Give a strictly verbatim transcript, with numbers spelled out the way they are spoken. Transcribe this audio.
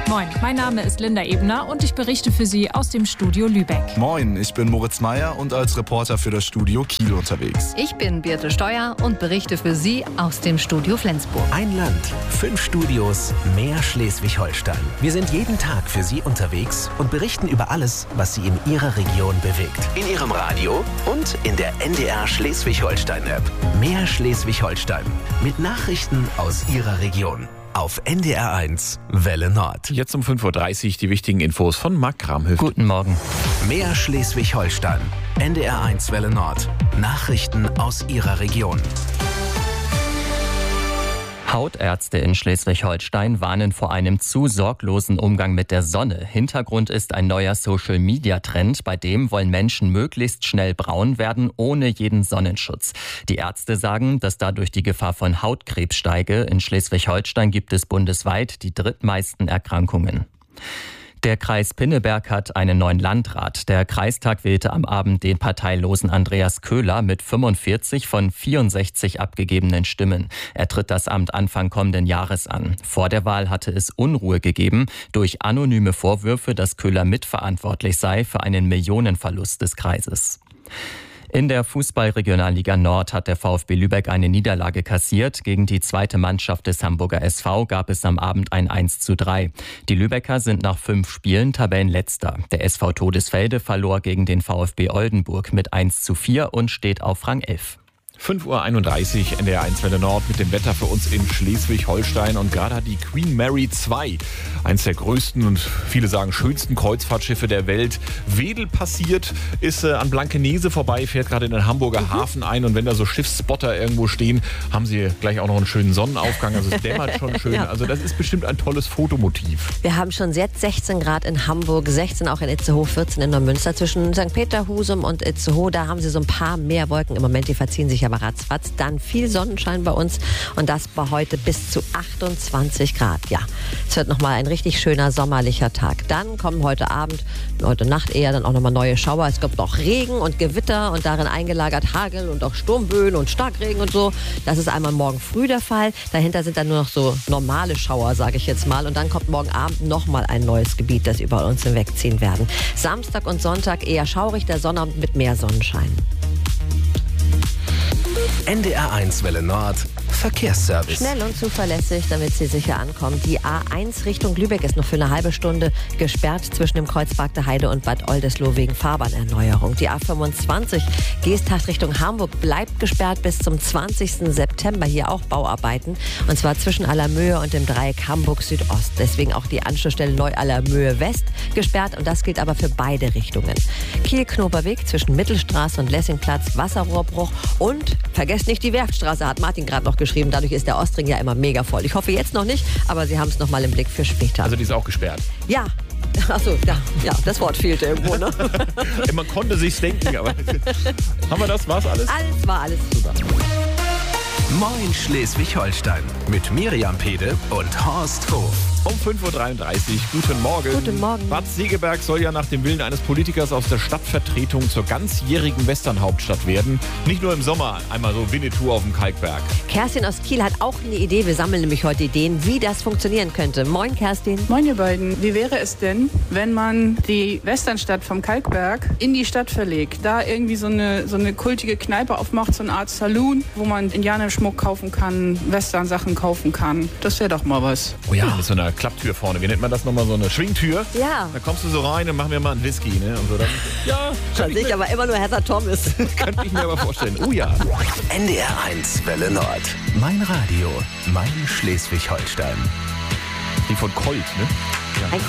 Moin, mein Name ist Linda Ebner und ich berichte für Sie aus dem Studio Lübeck. Moin, ich bin Moritz Meyer und als Reporter für das Studio Kiel unterwegs. Ich bin Birte Steuer und berichte für Sie aus dem Studio Flensburg. Ein Land, fünf Studios, mehr Schleswig-Holstein. Wir sind jeden Tag für Sie unterwegs und berichten über alles, was Sie in Ihrer Region bewegt. In Ihrem Radio und in der N D R Schleswig-Holstein-App. Mehr Schleswig-Holstein mit Nachrichten aus Ihrer Region. Auf N D R eins Welle Nord. Jetzt um fünf Uhr dreißig die wichtigen Infos von Marc Kramhöft. Guten Morgen. Mehr Schleswig-Holstein. N D R eins Welle Nord. Nachrichten aus Ihrer Region. Hautärzte in Schleswig-Holstein warnen vor einem zu sorglosen Umgang mit der Sonne. Hintergrund ist ein neuer Social-Media-Trend, bei dem wollen Menschen möglichst schnell braun werden, ohne jeden Sonnenschutz. Die Ärzte sagen, dass dadurch die Gefahr von Hautkrebs steige. In Schleswig-Holstein gibt es bundesweit die drittmeisten Erkrankungen. Der Kreis Pinneberg hat einen neuen Landrat. Der Kreistag wählte am Abend den parteilosen Andreas Köhler mit fünfundvierzig von vierundsechzig abgegebenen Stimmen. Er tritt das Amt Anfang kommenden Jahres an. Vor der Wahl hatte es Unruhe gegeben durch anonyme Vorwürfe, dass Köhler mitverantwortlich sei für einen Millionenverlust des Kreises. In der Fußball-Regionalliga Nord hat der VfB Lübeck eine Niederlage kassiert. Gegen die zweite Mannschaft des Hamburger S V gab es am Abend ein eins zu drei. Die Lübecker sind nach fünf Spielen Tabellenletzter. Der S V Todesfelde verlor gegen den VfB Oldenburg mit eins zu vier und steht auf Rang elf. fünf Uhr einunddreißig, N D R eins Welle Nord mit dem Wetter für uns in Schleswig-Holstein. Und gerade hat die Queen Mary zwei, eines der größten und viele sagen schönsten Kreuzfahrtschiffe der Welt, Wedel passiert, ist äh, an Blankenese vorbei, fährt gerade in den Hamburger mhm. Hafen ein. Und wenn da so Schiffsspotter irgendwo stehen, haben sie gleich auch noch einen schönen Sonnenaufgang. Also es dämmert schon schön. Ja. Also das ist bestimmt ein tolles Fotomotiv. Wir haben schon jetzt sechzehn Grad in Hamburg, sechzehn auch in Itzehoe, vierzehn in Neumünster. Zwischen Sankt Peter-Husum und Itzehoe, da haben sie so ein paar mehr Wolken im Moment, die verziehen sich ja aber ratzfatz. Dann viel Sonnenschein bei uns und das bei heute bis zu achtundzwanzig Grad. Ja, es wird nochmal ein richtig schöner sommerlicher Tag. Dann kommen heute Abend, heute Nacht eher dann auch nochmal neue Schauer. Es gibt noch Regen und Gewitter und darin eingelagert Hagel und auch Sturmböen und Starkregen und so. Das ist einmal morgen früh der Fall. Dahinter sind dann nur noch so normale Schauer, sage ich jetzt mal. Und dann kommt morgen Abend nochmal ein neues Gebiet, das über uns hinwegziehen werden. Samstag und Sonntag eher schaurig, der Sonnabend mit mehr Sonnenschein. N D R eins Welle Nord Verkehrsservice. Schnell und zuverlässig, damit Sie sicher ankommen. Die A eins Richtung Lübeck ist noch für eine halbe Stunde gesperrt zwischen dem Kreuz Bagde Heide und Bad Oldesloe wegen Fahrbahnerneuerung. Die A fünfundzwanzig Geesthacht Richtung Hamburg bleibt gesperrt bis zum zwanzigsten September. Hier auch Bauarbeiten. Und zwar zwischen Allermöhe und dem Dreieck Hamburg Südost. Deswegen auch die Anschlussstelle Neu-Allermöhe West gesperrt. Und das gilt aber für beide Richtungen. Kiel-Knoperweg zwischen Mittelstraße und Lessingplatz, Wasserrohrbruch. Und vergesst nicht die Werftstraße, hat Martin gerade noch geschrieben. Dadurch ist der Ostring ja immer mega voll. Ich hoffe jetzt noch nicht, aber Sie haben es noch mal im Blick für später. Also die ist auch gesperrt? Ja. Achso, ja, ja, das Wort fehlte irgendwo, ne? Man konnte sich's denken, aber haben wir das? War's alles? Alles war alles. Super. Moin Schleswig-Holstein mit Miriam Pede und Horst Hof. Um fünf Uhr dreiunddreißig, guten Morgen. Guten Morgen. Bad Segeberg soll ja nach dem Willen eines Politikers aus der Stadtvertretung zur ganzjährigen Westernhauptstadt werden. Nicht nur im Sommer, einmal so Winnetou auf dem Kalkberg. Kerstin aus Kiel hat auch eine Idee. Wir sammeln nämlich heute Ideen, wie das funktionieren könnte. Moin, Kerstin. Moin, ihr beiden. Wie wäre es denn, wenn man die Westernstadt vom Kalkberg in die Stadt verlegt? Da irgendwie so eine, so eine kultige Kneipe aufmacht, so eine Art Saloon, wo man Indianerschmuck kaufen kann, Western-Sachen kaufen kann. Das wäre doch mal was. Oh ja, mit so einer Klapptür vorne. Wie nennt man das nochmal? So eine Schwingtür? Ja. Da kommst du so rein und machen wir mal einen Whisky, ne? Und so dann, ja. Schon sehe ich aber immer nur Heather Thomas. Könnte ich mir aber vorstellen. Oh ja. N D R eins Welle Nord. Mein Radio, mein Schleswig-Holstein. Die von Colt, ne? Ein